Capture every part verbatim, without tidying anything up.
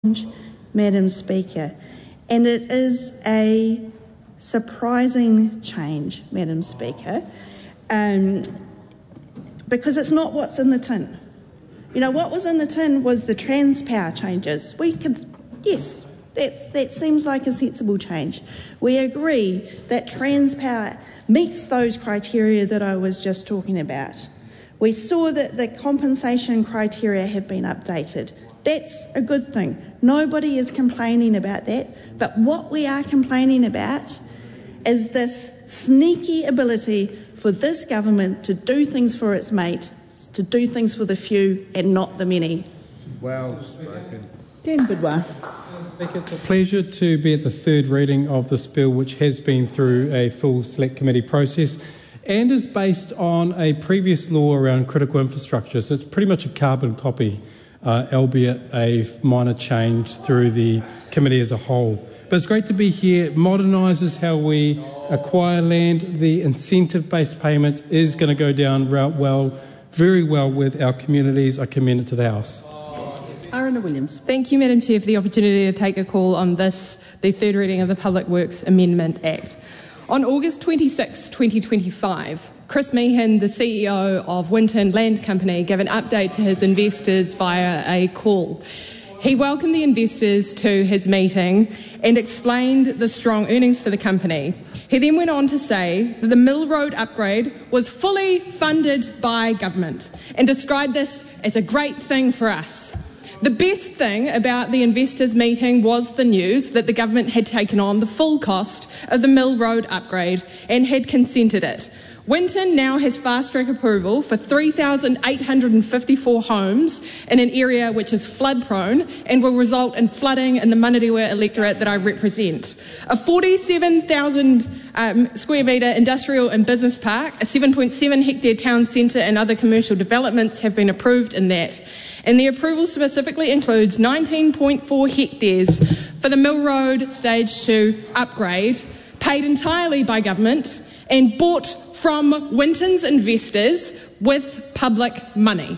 Madam Speaker, and it is a surprising change, Madam Speaker, um, because it's not what's in the tin. You know, what was in the tin was the Transpower changes. We could, yes, that's, that seems like a sensible change. We agree that Transpower meets those criteria that I was just talking about. We saw that the compensation criteria have been updated. That's a good thing. Nobody is complaining about that. But what we are complaining about is this sneaky ability for this government to do things for its mate, to do things for the few and not the many. Well spoken. Dan Bidwell. It's a pleasure to be at the third reading of this bill, which has been through a full select committee process and is based on a previous law around critical infrastructure. So it's pretty much a carbon copy, uh, albeit a minor change through the committee as a whole. But it's great to be here. It modernises how we acquire land. The incentive-based payments is going to go down well, very well with our communities. I commend it to the House. Arana Williams. Thank you, Madam Chair, for the opportunity to take a call on this, the third reading of the Public Works Amendment Act. On August twenty-sixth, twenty twenty-five, Chris Meehan, the C E O of Winton Land Company, gave an update to his investors via a call. He welcomed the investors to his meeting and explained the strong earnings for the company. He then went on to say that the Mill Road upgrade was fully funded by government and described this as a great thing for us. The best thing about the investors' meeting was the news that the government had taken on the full cost of the Mill Road upgrade and had consented it. Winton now has fast-track approval for three thousand eight hundred fifty-four homes in an area which is flood-prone and will result in flooding in the Manariwa electorate that I represent. A forty-seven thousand um, square metre industrial and business park, a seven point seven hectare town centre and other commercial developments have been approved in that. And the approval specifically includes nineteen point four hectares for the Mill Road Stage two upgrade, paid entirely by government and bought from Winton's investors with public money.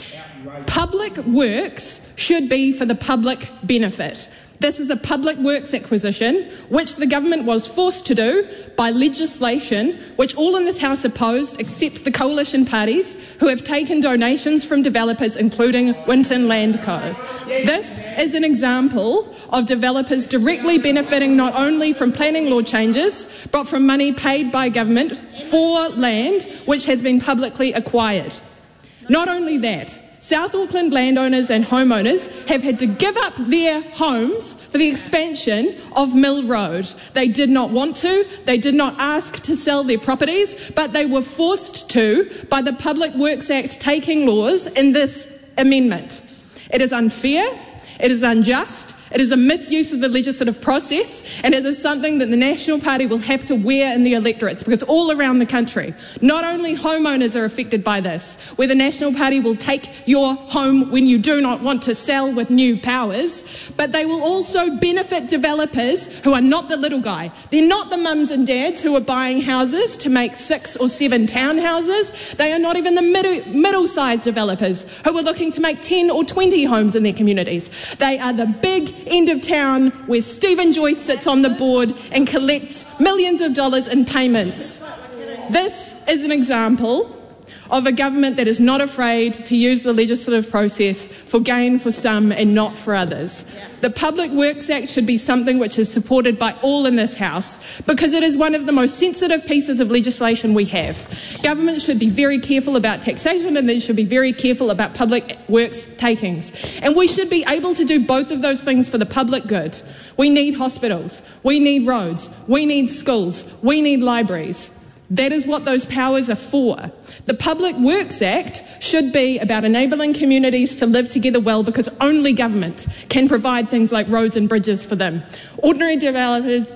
Public works should be for the public benefit. This is a public works acquisition, which the government was forced to do by legislation, which all in this House opposed, except the coalition parties, who have taken donations from developers, including Winton Land Co. This is an example of developers directly benefiting not only from planning law changes, but from money paid by government for land which has been publicly acquired. Not only that, South Auckland landowners and homeowners have had to give up their homes for the expansion of Mill Road. They did not want to, they did not ask to sell their properties, but they were forced to by the Public Works Act taking laws in this amendment. It is unfair, it is unjust, it is a misuse of the legislative process, and it is something that the National Party will have to wear in the electorates, because all around the country, not only homeowners are affected by this, where the National Party will take your home when you do not want to sell with new powers, but they will also benefit developers who are not the little guy. They're not the mums and dads who are buying houses to make six or seven townhouses. They are not even the middle, middle-sized developers who are looking to make ten or twenty homes in their communities. They are the big end of town where Stephen Joyce sits on the board and collects millions of dollars in payments. This is an example of a government that is not afraid to use the legislative process for gain for some and not for others. The Public Works Act should be something which is supported by all in this House, because it is one of the most sensitive pieces of legislation we have. Government should be very careful about taxation, and they should be very careful about public works takings. And we should be able to do both of those things for the public good. We need hospitals, we need roads, we need schools, we need libraries. That is what those powers are for. The Public Works Act should be about enabling communities to live together well, because only government can provide things like roads and bridges for them. Ordinary developers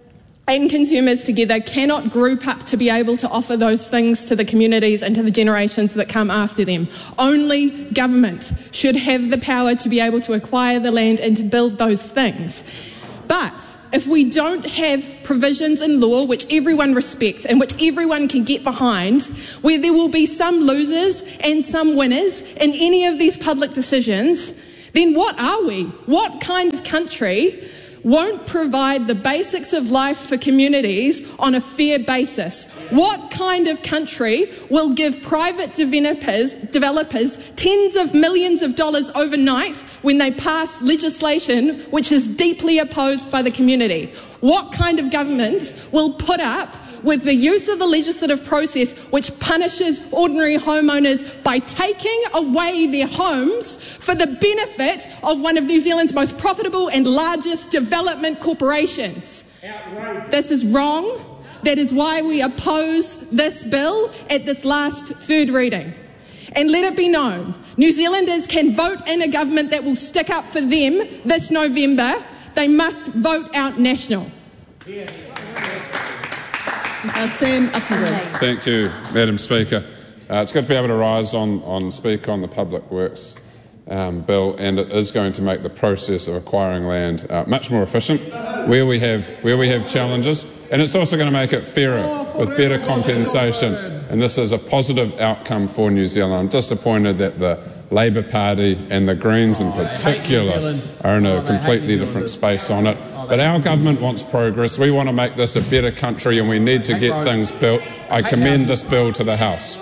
and consumers together cannot group up to be able to offer those things to the communities and to the generations that come after them. Only government should have the power to be able to acquire the land and to build those things. But if we don't have provisions in law which everyone respects and which everyone can get behind, where there will be some losers and some winners in any of these public decisions, then what are we? What kind of country won't provide the basics of life for communities on a fair basis? What kind of country will give private developers, developers tens of millions of dollars overnight when they pass legislation which is deeply opposed by the community? What kind of government will put up with the use of the legislative process which punishes ordinary homeowners by taking away their homes for the benefit of one of New Zealand's most profitable and largest development corporations? Outrageous. This is wrong. That is why we oppose this bill at this last third reading. And let it be known, New Zealanders can vote in a government that will stick up for them this November. They must vote out National. Yeah. Uh, Sam Uffington. Thank you, Madam Speaker. Uh, it's good to be able to rise on, on speak on the Public Works um, bill, and it is going to make the process of acquiring land uh, much more efficient where we have where we have challenges, and it's also going to make it fairer with better compensation. And this is a positive outcome for New Zealand. I'm disappointed that the Labour Party and the Greens in particular are in a completely different space on it. But our government wants progress. We want to make this a better country, and we need to get things built. I commend this bill to the House.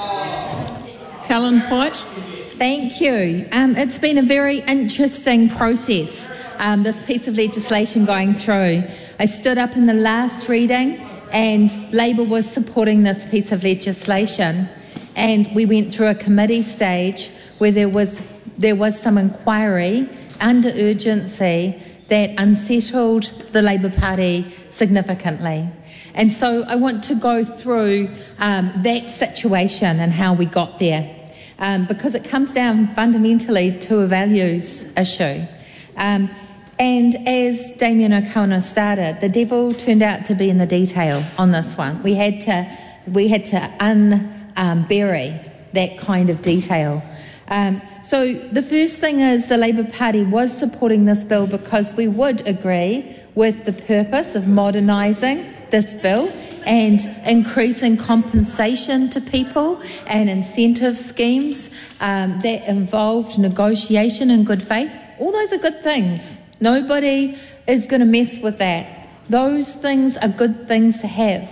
Helen White. Thank you. Um, it's been a very interesting process, um, this piece of legislation going through. I stood up in the last reading and Labour was supporting this piece of legislation, and we went through a committee stage where there was there was some inquiry under urgency that unsettled the Labour Party significantly. And so I want to go through um, that situation and how we got there, um, because it comes down fundamentally to a values issue. Um, and as Damien O'Connor started, the devil turned out to be in the detail on this one. We had to, we had to unbury um, that kind of detail. Um, so the first thing is the Labour Party was supporting this bill because we would agree with the purpose of modernising this bill and increasing compensation to people and incentive schemes um, that involved negotiation in good faith. All those are good things. Nobody is going to mess with that. Those things are good things to have.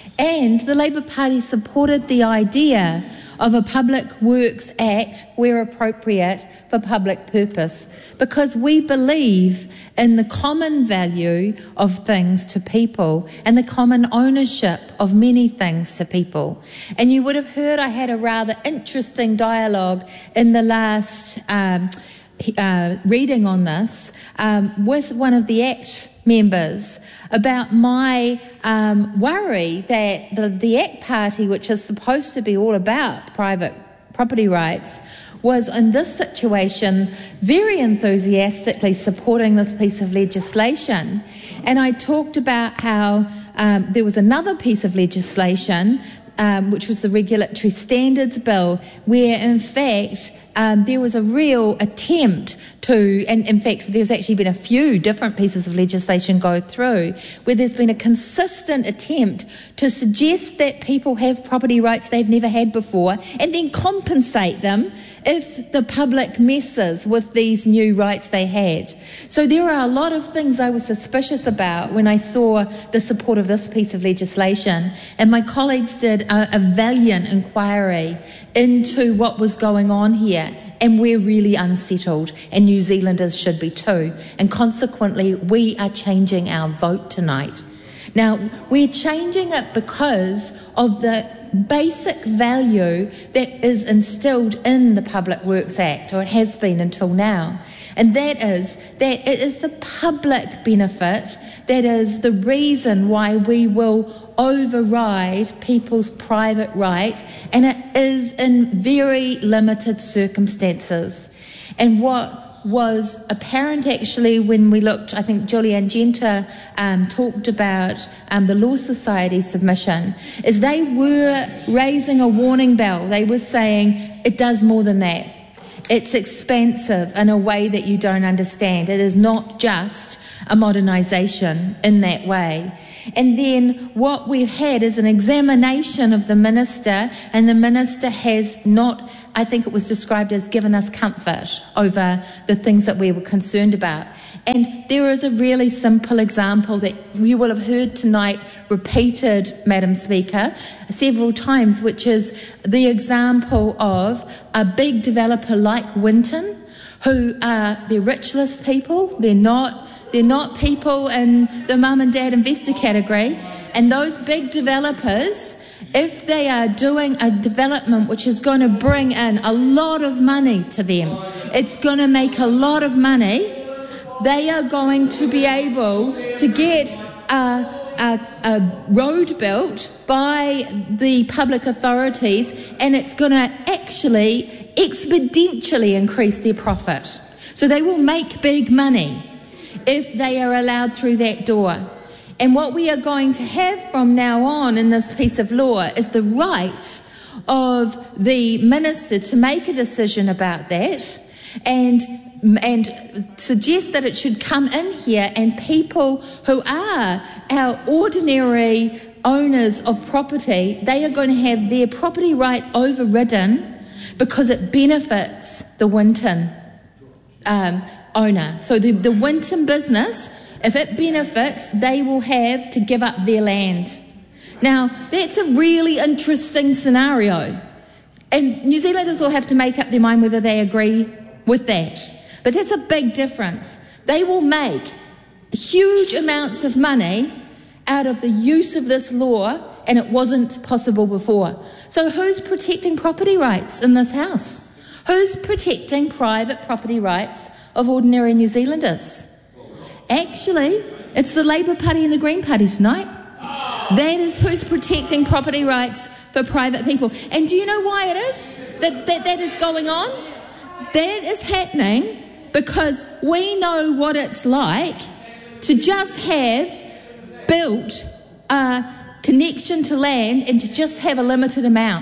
And the Labour Party supported the idea of a Public Works Act where appropriate for public purpose, because we believe in the common value of things to people and the common ownership of many things to people. And you would have heard I had a rather interesting dialogue in the last um, uh, reading on this um, with one of the ACT members about my um, worry that the, the ACT Party, which is supposed to be all about private property rights, was in this situation very enthusiastically supporting this piece of legislation. And I talked about how um, there was another piece of legislation, um, which was the Regulatory Standards Bill, where in fact Um, there was a real attempt to, and in fact there's actually been a few different pieces of legislation go through where there's been a consistent attempt to suggest that people have property rights they've never had before and then compensate them if the public messes with these new rights they had. So there are a lot of things I was suspicious about when I saw the support of this piece of legislation, and my colleagues did a, a valiant inquiry into what was going on here, and we're really unsettled, and New Zealanders should be too, and consequently we are changing our vote tonight. Now, we're changing it because of the basic value that is instilled in the Public Works Act, or it has been until now, and that is that it is the public benefit that is the reason why we will override people's private right, and it is in very limited circumstances. And what was apparent actually when we looked, I think Julianne Genter um, talked about um, the Law Society submission, is they were raising a warning bell. They were saying it does more than that. It's expansive in a way that you don't understand. It is not just a modernisation in that way. And then what we've had is an examination of the minister, and the minister has not I think it was described as given us comfort over the things that we were concerned about. And there is a really simple example that you will have heard tonight repeated, Madam Speaker, several times, which is the example of a big developer like Winton, who are, they're rich list people, they're not, they're not people in the mum and dad investor category, and those big developers, if they are doing a development which is going to bring in a lot of money to them, it's going to make a lot of money, they are going to be able to get a, a, a road built by the public authorities, and it's going to actually exponentially increase their profit. So they will make big money if they are allowed through that door. And what we are going to have from now on in this piece of law is the right of the minister to make a decision about that and and suggest that it should come in here, and people who are our ordinary owners of property, they are going to have their property right overridden because it benefits the Winton um, owner. So the, the Winton business, if it benefits, they will have to give up their land. Now, that's a really interesting scenario. And New Zealanders will have to make up their mind whether they agree with that. But that's a big difference. They will make huge amounts of money out of the use of this law, and it wasn't possible before. So who's protecting property rights in this House? Who's protecting private property rights of ordinary New Zealanders? Actually, it's the Labour Party and the Green Party tonight. That is who's protecting property rights for private people. And do you know why it is that that, that is going on? That is happening because we know what it's like to just have built a connection to land and to just have a limited amount.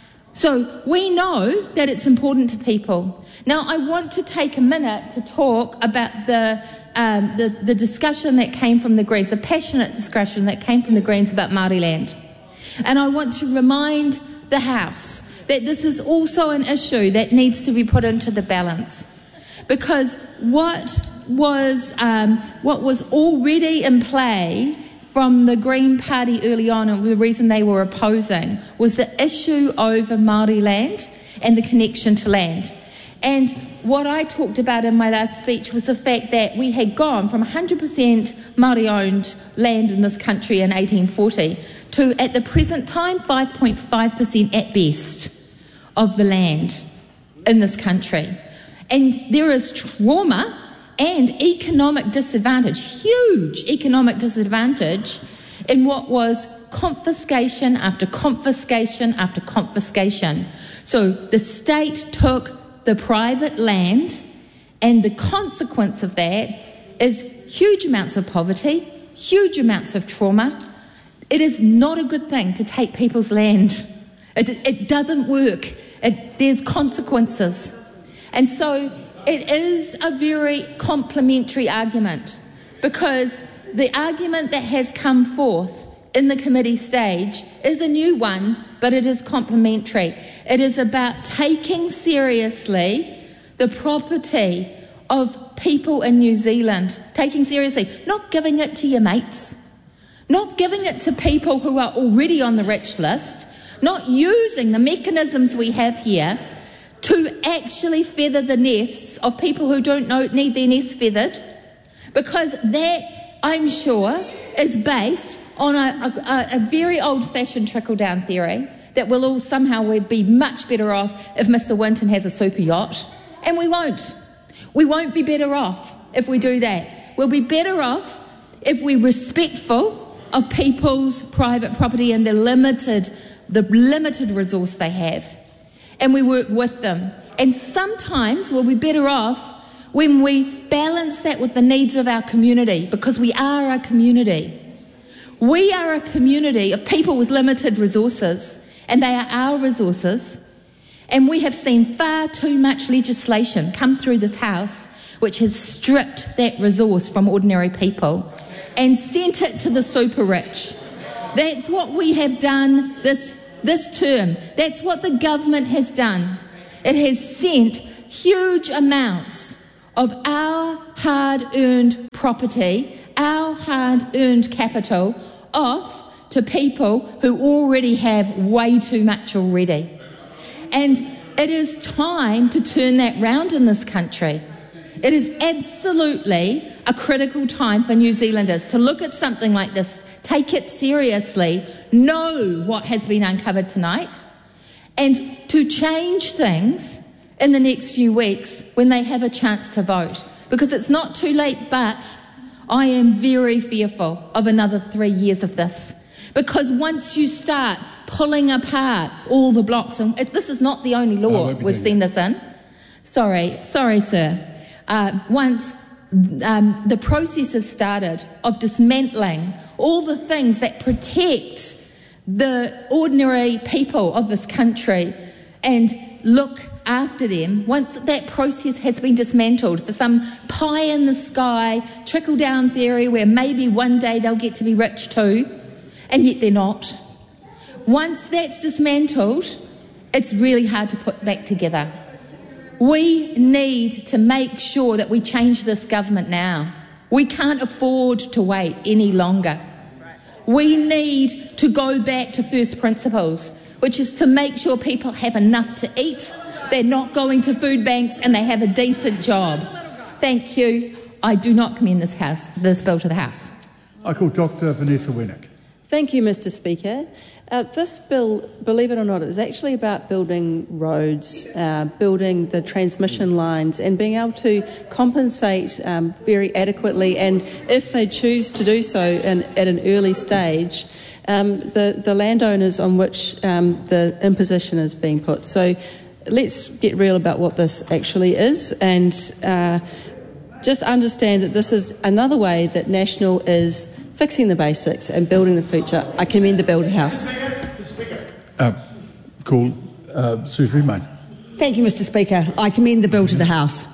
So we know that it's important to people. Now, I want to take a minute to talk about the um, the, the discussion that came from the Greens, the passionate discussion that came from the Greens about Māori land. And I want to remind the House that this is also an issue that needs to be put into the balance. Because what was, um, what was already in play from the Green Party early on, and the reason they were opposing, was the issue over Māori land and the connection to land. And what I talked about in my last speech was the fact that we had gone from one hundred percent Māori-owned land in this country in eighteen forty to, at the present time, five point five percent at best of the land in this country. And there is trauma and economic disadvantage, huge economic disadvantage, in what was confiscation after confiscation after confiscation. So the state took the private land, and the consequence of that is huge amounts of poverty, huge amounts of trauma. It is not a good thing to take people's land. It, it doesn't work. It, there's consequences. And so it is a very complementary argument, because the argument that has come forth in the committee stage is a new one, but it is complementary. It is about taking seriously the property of people in New Zealand, taking seriously, not giving it to your mates, not giving it to people who are already on the rich list, not using the mechanisms we have here to actually feather the nests of people who don't know, need their nests feathered, because that, I'm sure, is based on a, a, a very old-fashioned trickle-down theory that we'll all somehow we'd be much better off if Mister Winton has a super yacht. And we won't. We won't be better off if we do that. We'll be better off if we're respectful of people's private property and the limited, the limited resource they have. And we work with them. And sometimes we'll be better off when we balance that with the needs of our community, because we are a community. We are a community of people with limited resources, and they are our resources. And we have seen far too much legislation come through this House which has stripped that resource from ordinary people and sent it to the super rich. That's what we have done this, this term. That's what the government has done. It has sent huge amounts of our hard-earned property, our hard-earned capital, off to people who already have way too much already. And it is time to turn that round in this country. It is absolutely a critical time for New Zealanders to look at something like this, take it seriously, know what has been uncovered tonight, and to change things in the next few weeks when they have a chance to vote. Because it's not too late, but I am very fearful of another three years of this. Because once you start pulling apart all the blocks, and this is not the only law we've seen this in. Sorry, sorry, sir. Uh, once um, the process has started of dismantling all the things that protect the ordinary people of this country and look after them, once that process has been dismantled for some pie in the sky, trickle down theory where maybe one day they'll get to be rich too, and yet they're not. Once that's dismantled, it's really hard to put back together. We need to make sure that we change this government now. We can't afford to wait any longer. We need to go back to first principles, which is to make sure people have enough to eat, they're not going to food banks, and they have a decent job. Thank you. I do not commend this house, this bill to the House. I call Doctor Vanessa Winnick. Thank you, Mister Speaker. Uh, this bill, believe it or not, is actually about building roads, uh, building the transmission lines and being able to compensate um, very adequately, and if they choose to do so in, at an early stage, um, the, the landowners on which um, the imposition is being put. So let's get real about what this actually is, and uh, just understand that this is another way that National is fixing the basics and building the future. I commend the bill to House. Uh, call uh, Sue Freeman. Thank you, Mister Speaker. I commend the bill to the House.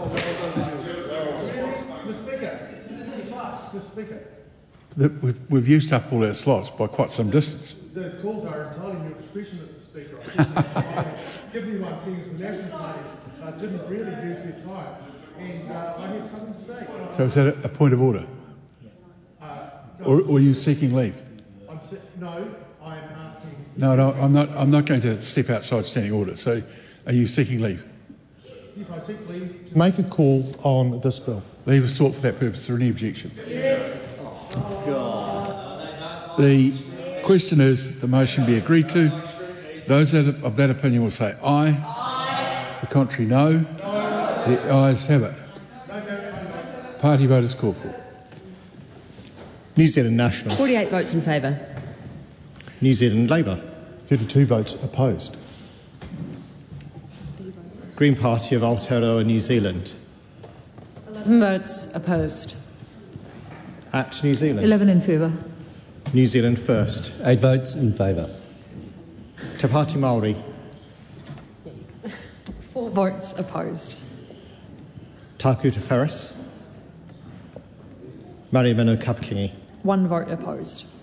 The, we've, we've used up all our slots by quite some distance. The calls are entirely in your discretion, Mister Speaker. Given one seems the National Party uh, didn't really use their time, and uh, I have something to say. So is that a, a point of order? Uh, no, or, or are you seeking leave? I'm se- no, I am asking... No, no, I'm not, I'm not going to step outside standing order. So are you seeking leave? Yes, I seek leave to make a call on this bill. Leave is sought for that purpose. Is there any objection? Yes. Oh, God. The question is the motion be agreed to. Those of that opinion will say aye. Aye. The contrary, no. no. The ayes have it. Party vote is called for. New Zealand National. forty-eight votes in favour. New Zealand Labour. thirty-two votes opposed. Green Party of Aotearoa New Zealand. eleven votes opposed. Act New Zealand. eleven in favour. New Zealand First. Eight votes in favour. Te Pāti Māori. Four votes opposed. Taku Te Wheres. Marumanu Kapkingi. One vote opposed.